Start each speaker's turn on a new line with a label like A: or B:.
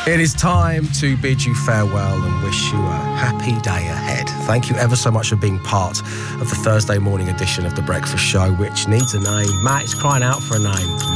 A: It is time to bid you farewell and wish you a happy day ahead. Thank you ever so much for being part of the Thursday morning edition of The Breakfast Show, which needs a name. Matt is crying out for a name.